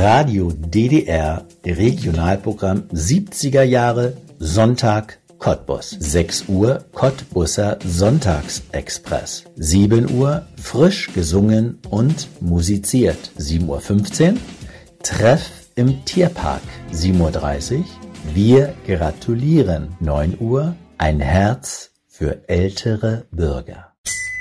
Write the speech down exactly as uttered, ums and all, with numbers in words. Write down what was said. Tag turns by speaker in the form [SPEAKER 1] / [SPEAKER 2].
[SPEAKER 1] Radio D D R, Regionalprogramm siebziger Jahre, Sonntag, Cottbus. sechs Uhr Cottbusser Sonntagsexpress. sieben Uhr frisch gesungen und musiziert. sieben Uhr fünfzehn Treff im Tierpark. sieben Uhr dreißig Wir gratulieren. neun Uhr ein Herz für ältere Bürger.